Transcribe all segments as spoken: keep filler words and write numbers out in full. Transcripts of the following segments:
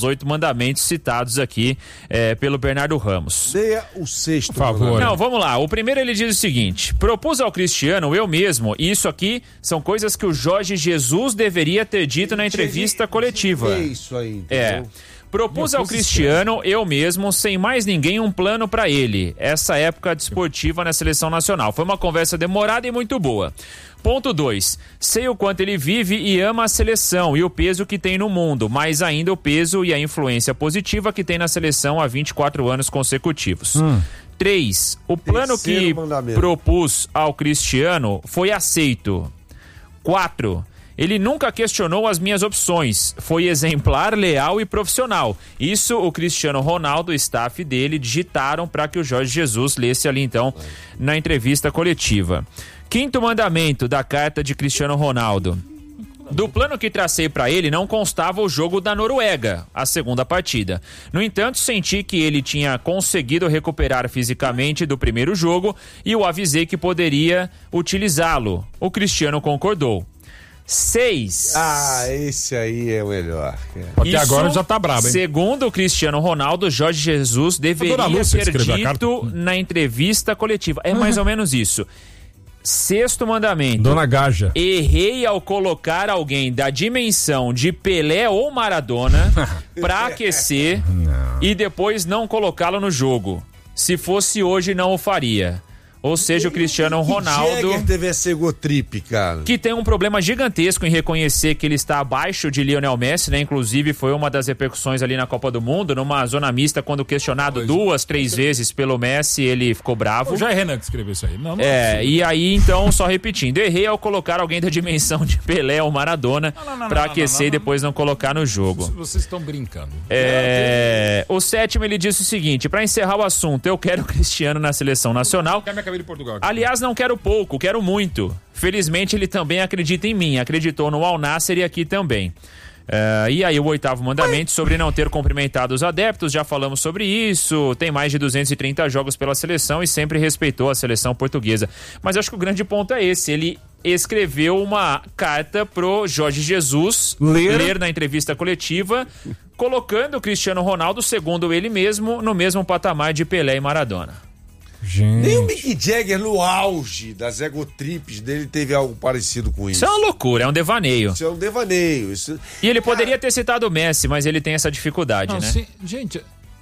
aos oito mandamentos citados aqui é, pelo Bernardo Ramos. Leia o sexto, por favor. Não, vamos lá. O primeiro ele diz o seguinte: propus ao Cristiano, eu mesmo, e isso aqui são coisas que o Jorge Jesus deveria ter dito na entrevista coletiva. É isso aí, entendeu? É. Propus ao Cristiano, eu mesmo, sem mais ninguém, um plano pra ele. Essa época desportiva na seleção nacional. Foi uma conversa demorada e muito boa. Ponto dois. Sei o quanto ele vive e ama a seleção e o peso que tem no mundo, mas ainda o peso e a influência positiva que tem na seleção há vinte e quatro anos consecutivos. Hum. três. O plano Terceiro que mandamento. propus ao Cristiano foi aceito. quatro. Ele nunca questionou as minhas opções. Foi exemplar, leal e profissional. Isso o Cristiano Ronaldo, o staff dele, digitaram para que o Jorge Jesus lesse ali então na entrevista coletiva. Quinto mandamento da carta de Cristiano Ronaldo. Do plano que tracei para ele não constava o jogo da Noruega, a segunda partida. No entanto, senti que ele tinha conseguido recuperar fisicamente do primeiro jogo e o avisei que poderia utilizá-lo. O Cristiano concordou. Seis. Ah, esse aí é o melhor. Até Isso, agora já tá brabo, hein? Segundo o Cristiano Ronaldo, Jorge Jesus deveria ter dito na entrevista coletiva. É mais ou menos isso. Sexto mandamento. Dona Gaja. Errei ao colocar alguém da dimensão de Pelé ou Maradona pra aquecer Não. e depois não colocá-lo no jogo. Se fosse hoje, não o faria. Ou seja, o Cristiano Ronaldo, Jagger teve essa egotrip, cara. que tem um problema gigantesco em reconhecer que ele está abaixo de Lionel Messi, né? Inclusive foi uma das repercussões ali na Copa do Mundo, numa zona mista, quando questionado pois duas, três vezes pelo Messi, ele ficou bravo. O Jair Renan que escreveu isso aí. Não, não é, é e aí então, só repetindo, errei ao colocar alguém da dimensão de Pelé ou Maradona não, não, não, pra não, aquecer não, não, não, e depois não colocar no jogo. Vocês estão brincando. É, o sétimo ele disse o seguinte: pra encerrar o assunto, eu quero o Cristiano na seleção nacional. Quer minha cabelo de Portugal aqui. Aliás, não quero pouco, quero muito. Felizmente ele também acredita em mim, acreditou no Al Nassr e aqui também. Uh, e aí o oitavo mandamento sobre não ter cumprimentado os adeptos, já falamos sobre isso. Tem mais de duzentos e trinta jogos pela seleção e sempre respeitou a seleção portuguesa. Mas acho que o grande ponto é esse: ele escreveu uma carta pro Jorge Jesus ler, ler na entrevista coletiva, colocando o Cristiano Ronaldo, segundo ele mesmo, no mesmo patamar de Pelé e Maradona. Gente. Nem o Mick Jagger, no auge das egotrips dele, teve algo parecido com isso. Isso é uma loucura, é um devaneio. Isso é um devaneio. Isso... E ele poderia ter citado o Messi, mas ele tem essa dificuldade, não, né? Sim, gente,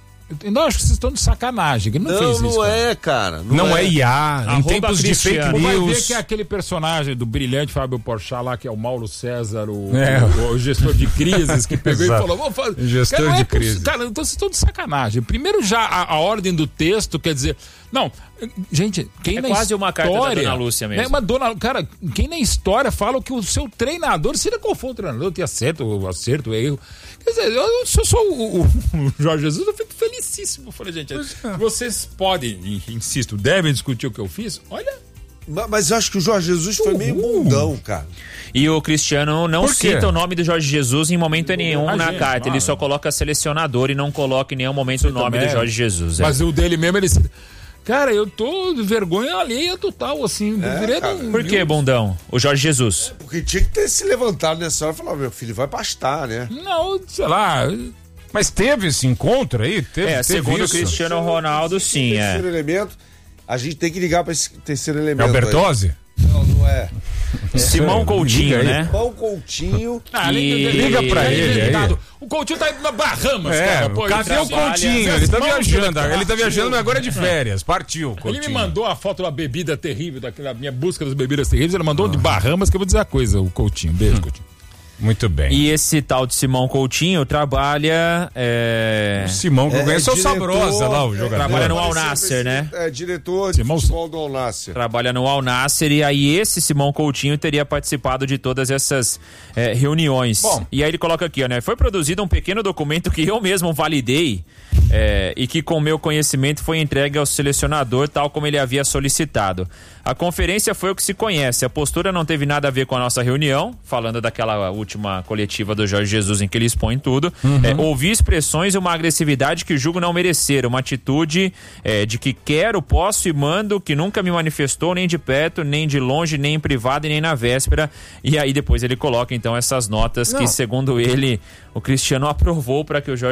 eu não acho que vocês estão de sacanagem. Ele não, não fez isso. Não, não é, cara. Não, não é, é I A. Em tempos de fake news. Vai ver que é aquele personagem do brilhante Fábio Porchat lá, que é o Mauro César, o, é. o, o gestor de crises, que pegou e falou, vamos fazer. Gestor cara, de é crise. Cara, então vocês estão de sacanagem. Primeiro já a, a ordem do texto, quer dizer... Não, gente, quem é na quase história, uma carta da Dona Lúcia mesmo. É uma dona, cara, quem na história fala que o seu treinador, seja qual for o treinador, tem acerto, o acerto, o erro. Quer dizer, eu, se eu sou o, o, o Jorge Jesus, eu fico felicíssimo. Eu falei, gente, vocês podem, insisto, devem discutir o que eu fiz, olha... Mas eu acho que o Jorge Jesus foi meio mundão, cara. E o Cristiano não cita o nome do Jorge Jesus em momento nenhum Imagina, na carta. Ele claro. só coloca selecionador e não coloca em nenhum momento o nome também. do Jorge Jesus. É. Mas o dele mesmo, ele... Cara, eu tô de vergonha alheia total, assim. É, cara. Um... Por que, bundão? O Jorge Jesus. Porque tinha que ter se levantado nessa hora e falar, meu filho, vai pastar, né? Não, sei lá... Mas teve esse encontro aí? Teve, É, teve segundo o isso? Cristiano Ronaldo, sim, é. Terceiro elemento, a gente tem que ligar pra esse terceiro É elemento. o Bertozzi? Aí. Não, não é. Simão Coutinho, né? Simão Coutinho. Ah, E- Liga pra ele aí. O Coutinho tá indo na Bahamas, É, cara. Pô, ele cadê o trabalha- Coutinho? Ele tá As mãos viajando, dele- ele tá viajando, mas agora é de férias. Partiu, Coutinho. Ele me mandou a foto da bebida terrível, daquela minha busca das bebidas terríveis. Ele mandou de Bahamas, que eu vou dizer a coisa, o Coutinho. Beijo, Coutinho. Muito bem. E esse tal de Simão Coutinho trabalha... É... O Simão que eu É, conheço é o diretor, Sabrosa lá, o é, jogador. Trabalha no Al Apareceu Nassr, né? É, diretor de Simão- futebol do Al Nassr. Trabalha no Al Nassr, e aí esse Simão Coutinho teria participado de todas essas é, reuniões. Bom. E aí ele coloca aqui, ó, né? Foi produzido um pequeno documento que eu mesmo validei é, e que com meu conhecimento foi entregue ao selecionador tal como ele havia solicitado. A conferência foi o que se conhece. A postura não teve nada a ver com a nossa reunião, falando daquela última coletiva do Jorge Jesus em que ele expõe tudo. Uhum. É, ouvi expressões e uma agressividade que julgo não merecer, uma atitude é, de que quero, posso e mando, que nunca me manifestou nem de perto, nem de longe, nem em privado e nem na véspera. E aí depois ele coloca então essas notas Não. que, segundo ele, o Cristiano aprovou para que o Jorge